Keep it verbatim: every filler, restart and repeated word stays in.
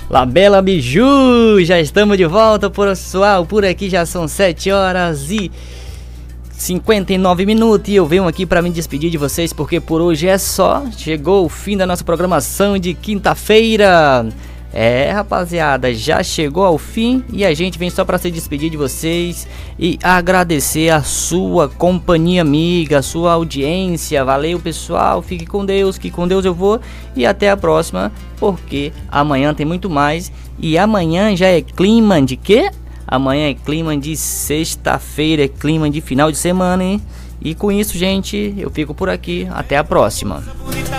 Labela Biju, já estamos de volta, pessoal. Por aqui já são sete horas e cinquenta e nove minutos e eu venho aqui para me despedir de vocês porque por hoje é só. Chegou o fim da nossa programação de quinta-feira. É, rapaziada, já chegou ao fim e a gente vem só para se despedir de vocês e agradecer a sua companhia amiga, a sua audiência. Valeu, pessoal, fique com Deus, que com Deus eu vou e até a próxima, porque amanhã tem muito mais e amanhã já é clima de quê? Amanhã é clima de sexta-feira, é clima de final de semana, hein? E com isso, gente, eu fico por aqui, até a próxima.